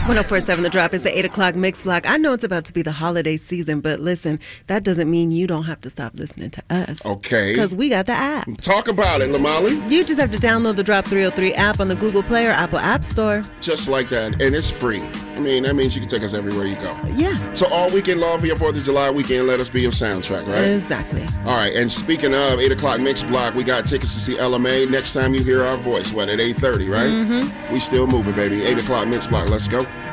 1047 The Drop is the 8 o'clock mix block. I know it's about to be the holiday season, but listen, that doesn't mean you don't have to stop listening to us. Okay. Because we got the app. Talk about it, Lamali. You just have to download the Drop 303 app on the Google Play or Apple App Store. Just like that. And it's free. I mean, that means you can take us everywhere you go. Yeah. So all weekend long for your 4th of July weekend, let us be your soundtrack, right? Exactly. All right. And speaking of 8 o'clock mix block, we got tickets to see LMA next time you hear our voice. What, at 8:30, right? Mm-hmm. We still moving, baby. 8 o'clock mix block. Let's go.